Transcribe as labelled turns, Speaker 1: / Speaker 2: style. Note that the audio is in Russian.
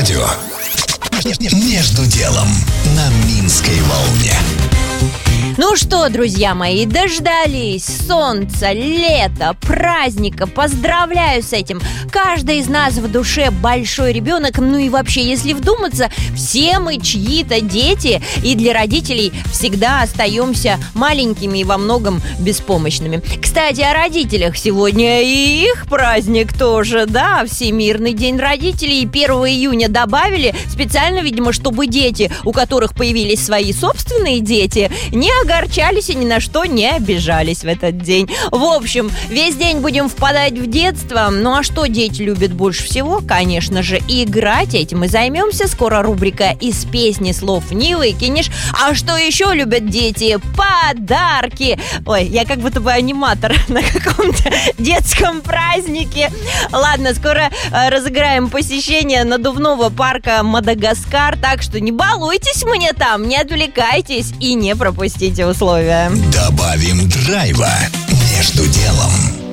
Speaker 1: радио. Между делом на Минской волне.
Speaker 2: Ну что, друзья мои, дождались солнца, лета, праздника. Поздравляю с этим. Каждый из нас в душе большой ребенок. Ну и вообще, если вдуматься, все мы чьи-то дети. И для родителей всегда остаемся маленькими и во многом беспомощными. Кстати, о родителях. Сегодня и их праздник тоже, да, Всемирный день родителей. 1 июня добавили специально, видимо, чтобы дети, у которых появились свои собственные дети, не огорчались и ни на что не обижались в этот день. В общем, весь день будем впадать в детство. Ну а что дети любят больше всего? Конечно же, играть. Этим и займемся. Скоро рубрика «Из песни слов не выкинешь». А что еще любят дети? Подарки. Ой, я как будто бы аниматор на каком-то детском празднике. Ладно, скоро разыграем посещение надувного парка «Мадагаскар». Так что не балуйтесь мне там, не отвлекайтесь и не пропустите условия.
Speaker 1: Добавим драйва между делом.